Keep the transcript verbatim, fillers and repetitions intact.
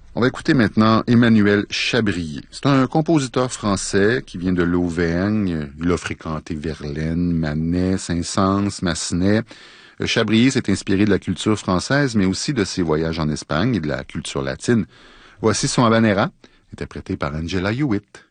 On va écouter maintenant Emmanuel Chabrier. C'est un compositeur français qui vient de l'Auvergne. Il a fréquenté Verlaine, Manet, Saint-Saëns, Massenet. Chabrier s'est inspiré de la culture française, mais aussi de ses voyages en Espagne et de la culture latine. Voici son Habanera, interprété par Angela Hewitt.